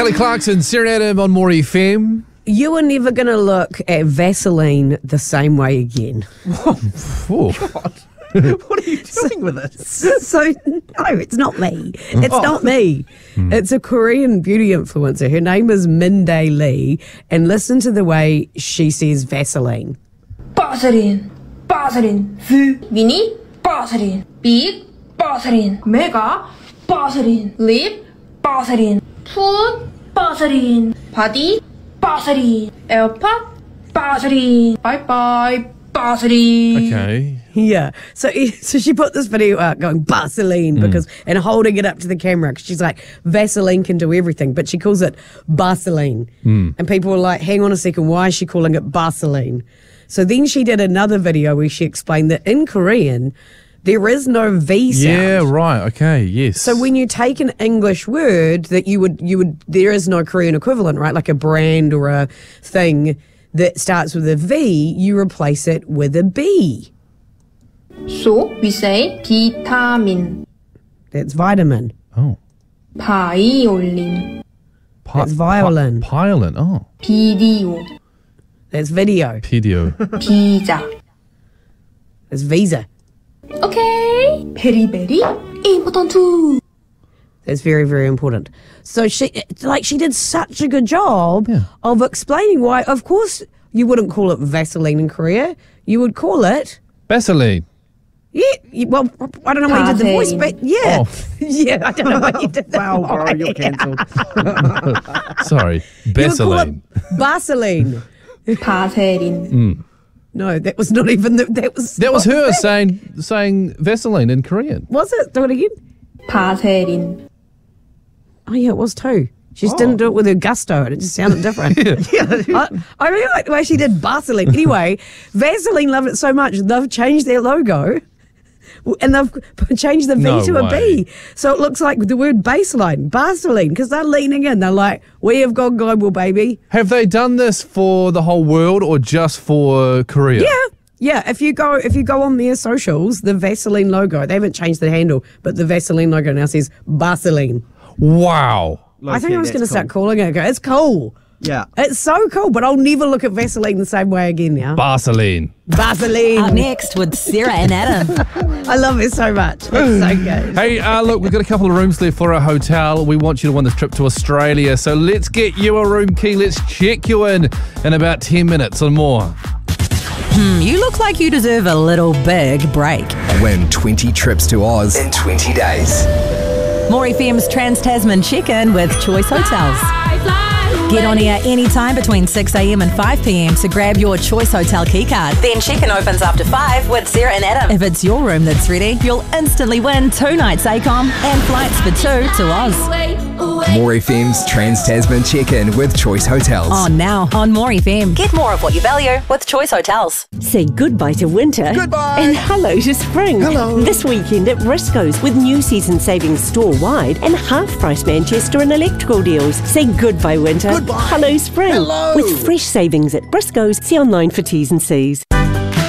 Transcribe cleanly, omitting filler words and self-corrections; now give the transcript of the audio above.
Kelly Clarkson, Sarah and Adam on More FM. You are never going to look at Vaseline the same way again. Oh. What are you doing with it? So, no, it's not me. It's not me. It's a Korean beauty influencer. Her name is Min-Dae Lee. And listen to the way she says Vaseline. Vaseline, Vaseline, V, mini, Vaseline, big, Vaseline, mega, Vaseline, lip, Vaseline, foot, Vaseline, body, Vaseline, AirPod, Vaseline, bye-bye, Vaseline. Okay. Yeah. So she put this video out going Vaseline because and holding it up to the camera because she's like, Vaseline can do everything, but she calls it Vaseline. And people were like, hang on a second, why is she calling it Vaseline? So then she did another video where she explained that in Korean, there is no V sound. Yeah, right. Okay, yes. So when you take an English word that you would, there is no Korean equivalent, right? Like a brand or a thing that starts with a V, you replace it with a B. So we say vitamin, That's vitamin. Oh. violin, That's violin. Violin. Oh. video, That's video. Pedio. pizza. That's visa. Okay, very, very important too. That's very, very important. So she did such a good job of explaining why, of course, you wouldn't call it Vaseline in Korea. You would call it... Vaseline. Yeah, well, I don't know why you did the voice, but yeah. Oh. Yeah, I don't know why you did that. Wow, bro, you're cancelled. Sorry. You would call it Vaseline. Vaseline. Vaseline. No, that was not even... That was her saying Vaseline in Korean. Was it? Do it again. Vaseline. Oh, yeah, it was too. She just didn't do it with her gusto, and it just sounded different. I really like the way she did Vaseline. Anyway, Vaseline loved it so much, they've changed their logo, and they've changed the V to a B. So it looks like the word baseline, Vaseline, because they're leaning in. They're like, we have gone global, baby. Have they done this for the whole world or just for Korea? Yeah, if you go on their socials, the Vaseline logo, they haven't changed the handle, but the Vaseline logo now says Vaseline. Wow. I think I'm just going to start calling it. It's cool. Yeah. It's so cool, but I'll never look at Vaseline the same way again now. Vaseline. Vaseline. Up next with Sarah and Adam. I love it so much. It's so good. Hey, look, we've got a couple of rooms left for a hotel. We want you to win this trip to Australia. So let's get you a room key. Let's check you in about 10 minutes or more. You look like you deserve a little big break. Win 20 trips to Oz in 20 days. More FM's Trans-Tasman check-in with Choice Hotels. Get on air anytime between 6 a.m. and 5 p.m. to grab your Choice Hotel keycard. Then check-in opens after 5 with Sarah and Adam. If it's your room that's ready, you'll instantly win 2 nights ACOM and flights for 2 to Oz. More FM's Trans-Tasman check-in with Choice Hotels. On now on More FM. Get more of what you value with Choice Hotels. Say goodbye to winter. Goodbye. And hello to spring. Hello. This weekend at Briscoe's with new season savings store-wide and half-price Manchester and electrical deals. Say goodbye winter. Goodbye. Hello spring. Hello. With fresh savings at Briscoe's. See online for T's and C's.